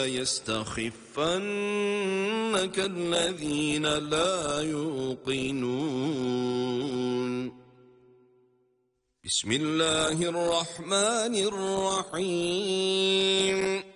يستخفنك الذين لا يوقنون بسم الله الرحمن الرحيم